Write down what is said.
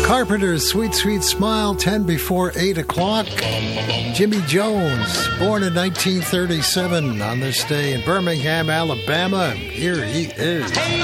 Carpenter's Sweet Sweet Smile, 10 before 8 o'clock. Jimmy Jones, born in 1937 on this day in Birmingham, Alabama. Here he is. Hey,